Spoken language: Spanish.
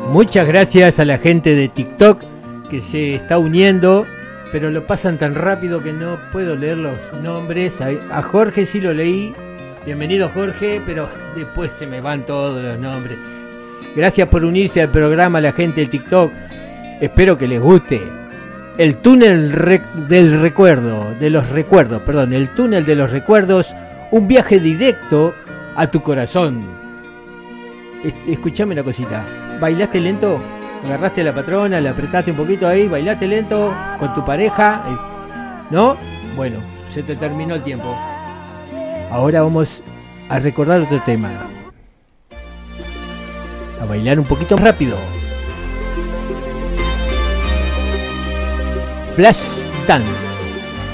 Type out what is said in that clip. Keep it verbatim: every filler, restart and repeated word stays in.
Muchas gracias a la gente de TikTok que se está uniendo, pero lo pasan tan rápido que no puedo leer los nombres. A Jorge sí lo leí. Bienvenido Jorge, pero después se me van todos los nombres. Gracias por unirse al programa a la gente del TikTok. Espero que les guste. El túnel rec- del recuerdo, de los recuerdos, perdón, el túnel de los recuerdos, un viaje directo a tu corazón. Es- escuchame una cosita. ¿Bailaste lento? ¿Agarraste a la patrona, la apretaste un poquito ahí? ¿Bailaste lento con tu pareja? ¿No? Bueno, se te terminó el tiempo. Ahora vamos a recordar otro tema. A bailar un poquito rápido. Flash Dance.